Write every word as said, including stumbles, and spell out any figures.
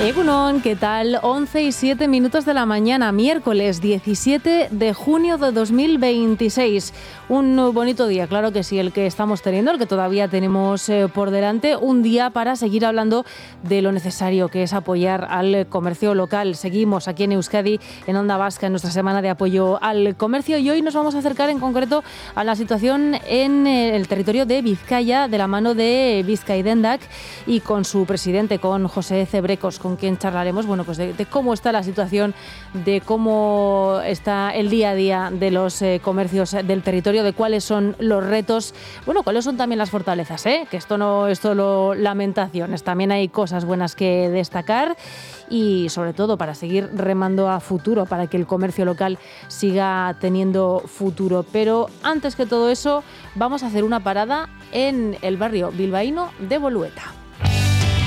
Egunon, ¿qué tal? once y siete minutos de la mañana, miércoles diecisiete de junio de dos mil veintiséis. Un bonito día, claro que sí, el que estamos teniendo, el que todavía tenemos eh, por delante. Un día para seguir hablando de lo necesario que es apoyar al comercio local. Seguimos aquí en Euskadi, en Onda Vasca, en nuestra semana de apoyo al comercio. Y hoy nos vamos a acercar en concreto a la situación en el territorio de Vizcaya, de la mano de Bizkaidendak y con su presidente, con José Cebrecos, con quien charlaremos, bueno, pues de, de cómo está la situación, de cómo está el día a día de los eh, comercios del territorio, de cuáles son los retos, bueno, cuáles son también las fortalezas, ¿eh? Que esto no es solo lamentaciones, también hay cosas buenas que destacar y sobre todo para seguir remando a futuro, para que el comercio local siga teniendo futuro. Pero antes que todo eso, vamos a hacer una parada en el barrio bilbaíno de Bolueta.